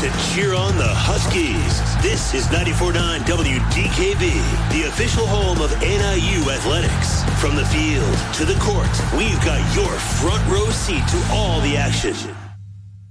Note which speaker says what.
Speaker 1: to cheer on the Huskies. This is 94.9 WDKB, the official home of NIU athletics. From the field to the court, we've got your front row seat to all the action.